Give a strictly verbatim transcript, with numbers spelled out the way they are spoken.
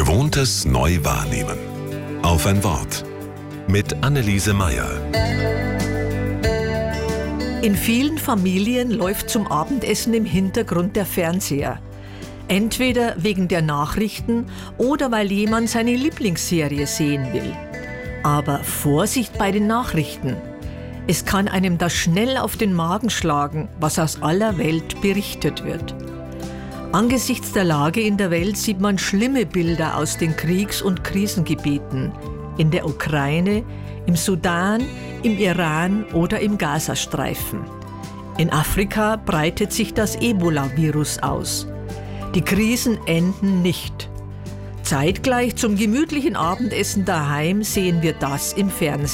Gewohntes neu wahrnehmen. Auf ein Wort. Mit Anneliese Meyer. In vielen Familien läuft zum Abendessen im Hintergrund der Fernseher. Entweder wegen der Nachrichten oder weil jemand seine Lieblingsserie sehen will. Aber Vorsicht bei den Nachrichten. Es kann einem da schnell auf den Magen schlagen, was aus aller Welt berichtet wird. Angesichts der Lage in der Welt sieht man schlimme Bilder aus den Kriegs- und Krisengebieten. In der Ukraine, im Sudan, im Iran oder im Gazastreifen. In Afrika breitet sich das Ebola-Virus aus. Die Krisen enden nicht. Zeitgleich zum gemütlichen Abendessen daheim sehen wir das im Fernsehen.